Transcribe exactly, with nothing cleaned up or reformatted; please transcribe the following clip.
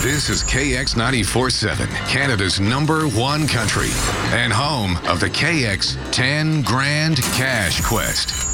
This is K X ninety-four point seven, Canada's number one country, and home of the K X ten Grand Cash Quest.